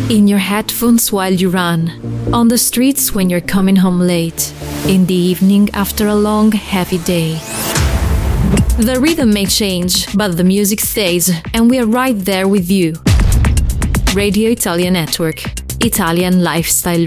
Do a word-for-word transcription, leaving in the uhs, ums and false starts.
In your headphones while you run, on the streets when you're coming home late, in the evening after a long, heavy day. The rhythm may change, but the music stays, and we're right there with you. Radio Italia Network, Italian Lifestyle